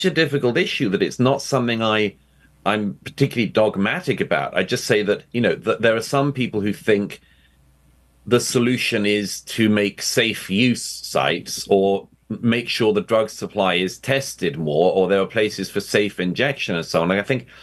a difficult issue that it's not something I'm particularly dogmatic about. I just say that, that there are some people who think the solution is to make safe use sites or make sure the drug supply is tested more, or there are places for safe injection and so on. I think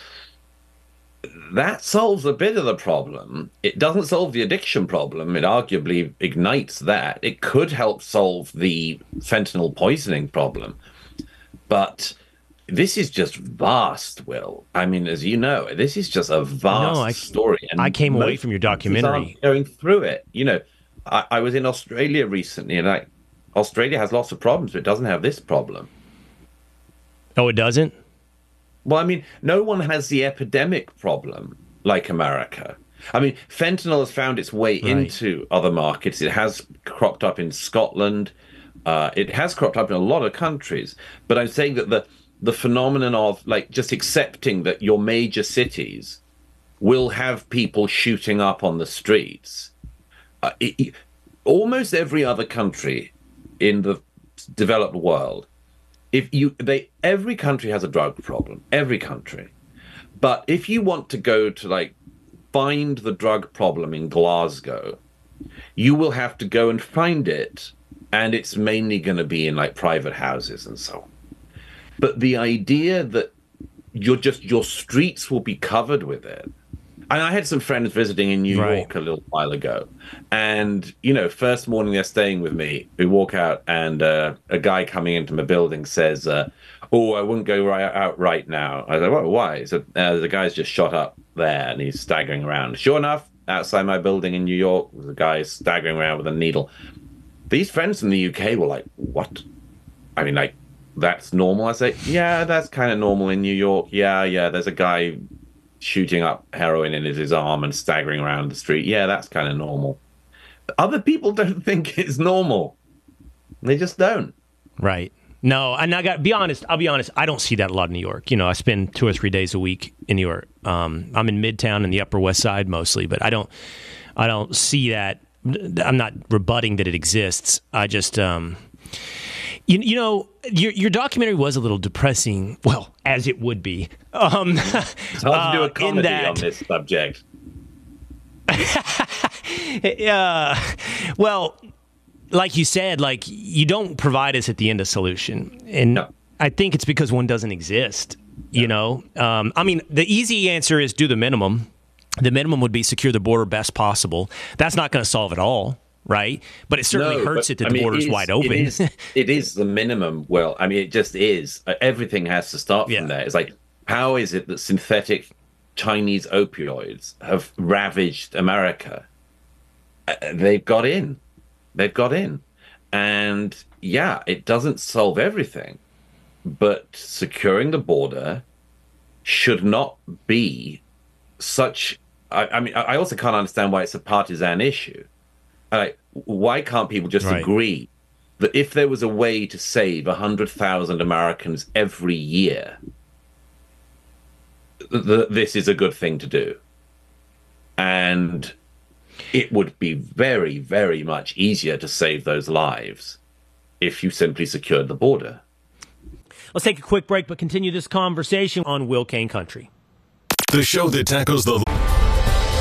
that solves a bit of the problem. It doesn't solve the addiction problem. It arguably ignites that. It could help solve the fentanyl poisoning problem. But this is just vast, Will. I mean, as you know, this is just a vast story. And I came away from your documentary going through it. I was in Australia recently, and Australia has lots of problems, but it doesn't have this problem. Oh, it doesn't? Well, I mean, no one has the epidemic problem like America. I mean, fentanyl has found its way into other markets. It has cropped up in Scotland. It has cropped up in a lot of countries. But I'm saying that the phenomenon of just accepting that your major cities will have people shooting up on the streets. Almost every other country in the developed world, every country has a drug problem, every country. But if you want to go to find the drug problem in Glasgow, you will have to go and find it, and it's mainly going to be in private houses and so on. But the idea that your streets will be covered with it. And I had some friends visiting in New York a little while ago. And, first morning they're staying with me. We walk out and a guy coming into my building says, oh, I wouldn't go out right now. I said, well, why? So the guy's just shot up there and he's staggering around. Sure enough, outside my building in New York, the guy is staggering around with a needle. These friends from the UK were like, what? I mean, that's normal. I say, yeah, that's kind of normal in New York. Yeah, there's a guy shooting up heroin in his arm and staggering around the street. Yeah, that's kind of normal. Other people don't think it's normal. They just don't. Right. No, and I'll be honest, I don't see that a lot in New York. I spend 2 or 3 days a week in New York. I'm in Midtown and the Upper West Side mostly, but I don't see that. I'm not rebutting that it exists. I just your documentary was a little depressing. Well, as it would be. It's hard to do a comedy on this subject. Well, like you said, you don't provide us at the end a solution, and no. I think it's because one doesn't exist. No. I mean, the easy answer is do the minimum. The minimum would be secure the border best possible. That's not going to solve it all. Right, but it certainly hurts it that the border's wide open. It is the minimum. Well, I mean, it just is. Everything has to start from there. It's how is it that synthetic Chinese opioids have ravaged America? They've got in. And yeah, it doesn't solve everything, but securing the border should not be such. I mean, I also can't understand why it's a partisan issue. Why can't people just agree that if there was a way to save 100,000 Americans every year, this is a good thing to do? And it would be very, very much easier to save those lives if you simply secured the border. Let's take a quick break, but continue this conversation on Will Cain Country. The show that tackles the